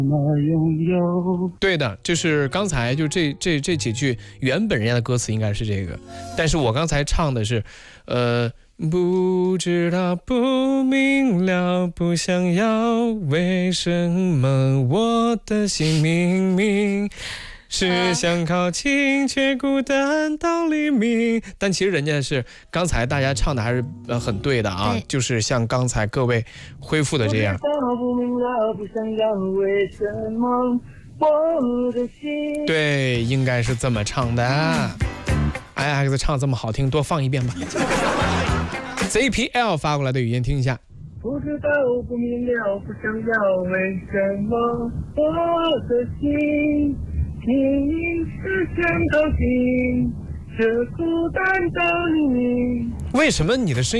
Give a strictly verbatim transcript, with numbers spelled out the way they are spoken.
对的，就是刚才就这这这几句原本人家的歌词应该是这个，但是我刚才唱的是，呃，不知道，不明了，不想要，为什么我的心明明是想靠近，却孤单到黎明。但其实人家是刚才大家唱的还是呃很对的啊，就是像刚才各位恢复的这样。对，应该是这么唱的。哎呀，这唱这么好听，多放一遍吧。Z P L 发过来的语音听一下。 不知道，不明了，不想要，为什么我的心明明是想靠近，这孤单的黎明。 为什么你的声音